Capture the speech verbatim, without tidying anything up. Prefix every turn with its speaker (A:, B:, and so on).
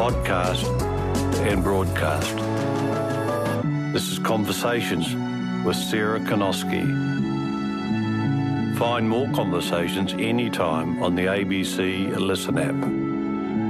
A: podcast and broadcast. This is Conversations with Sarah Konoski. Find more conversations anytime on the A B C Listen app.